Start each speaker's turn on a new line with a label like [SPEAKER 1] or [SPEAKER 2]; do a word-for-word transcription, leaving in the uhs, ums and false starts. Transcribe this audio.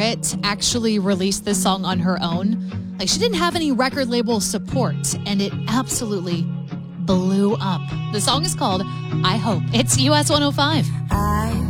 [SPEAKER 1] Britt actually released this song on her own. Like, she didn't have any record label support, and it absolutely blew up. The song is called I Hope. It's U S one oh five.
[SPEAKER 2] I